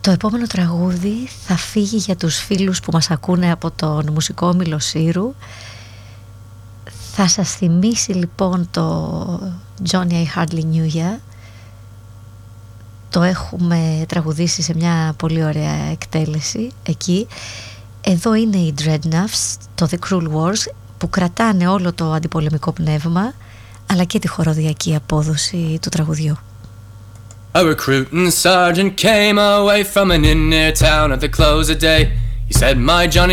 Το επόμενο τραγούδι θα φύγει για τους φίλους που μας ακούνε από τον μουσικό όμιλο Σύρου. Θα σας θυμίσει λοιπόν το Johnny I Hardly Knew Ya. Το έχουμε τραγουδήσει σε μια πολύ ωραία εκτέλεση εκεί. Εδώ είναι οι Dreadnoughts, το The Cruel Wars, που κρατάνε όλο το αντιπολεμικό πνεύμα αλλά και τη χοροδιακή απόδοση του τραγουδιού. A recruiting sergeant came away from an inn near town at the close of day. He said, "My Johnny,